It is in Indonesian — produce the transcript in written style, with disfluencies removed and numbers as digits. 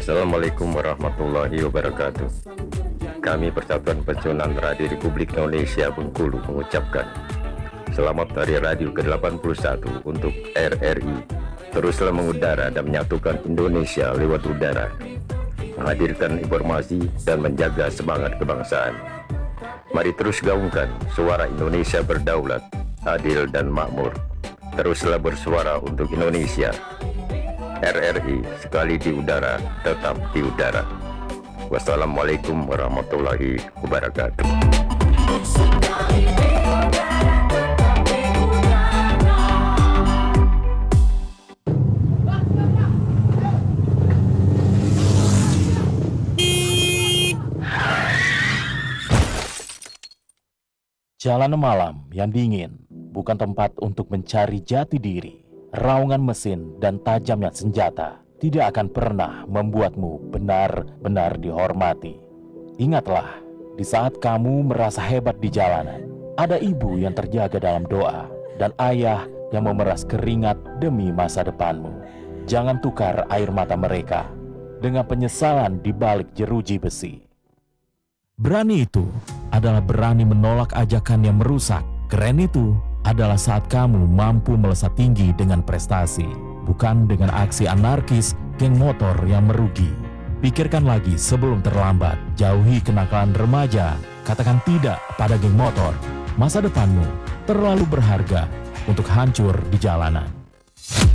Assalamualaikum warahmatullahi wabarakatuh. Kami Persatuan Pensiunan Radio Republik Indonesia Bengkulu mengucapkan Selamat Hari Radio ke-81 untuk RRI. Teruslah mengudara dan menyatukan Indonesia lewat udara, menghadirkan informasi dan menjaga semangat kebangsaan. Mari terus gaungkan suara Indonesia berdaulat, adil dan makmur. Teruslah bersuara untuk Indonesia. RRI, sekali di udara, tetap di udara. Wassalamualaikum warahmatullahi wabarakatuh. Jalanan malam yang dingin bukan tempat untuk mencari jati diri. Raungan mesin dan tajamnya senjata tidak akan pernah membuatmu benar-benar dihormati. Ingatlah, di saat kamu merasa hebat di jalanan, ada ibu yang terjaga dalam doa dan ayah yang memeras keringat demi masa depanmu. Jangan tukar air mata mereka dengan penyesalan di balik jeruji besi. Berani itu adalah berani menolak ajakan yang merusak. Keren itu adalah saat kamu mampu melesat tinggi dengan prestasi, bukan dengan aksi anarkis geng motor yang merugi. Pikirkan lagi sebelum terlambat. Jauhi kenakalan remaja. Katakan tidak pada geng motor. Masa depanmu terlalu berharga untuk hancur di jalanan.